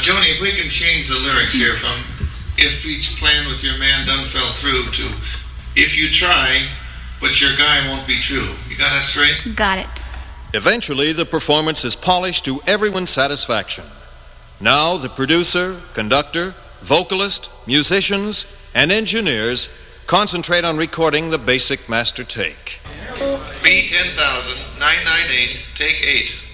Joni, if we can change the lyrics here from "If each plan with your man done fell through" to "If you try, but your guy won't be true." You got that straight? Got it. Eventually, the performance is polished to everyone's satisfaction. Now, the producer, conductor, vocalist, musicians, and engineers concentrate on recording the basic master take. B 10,998, take 8.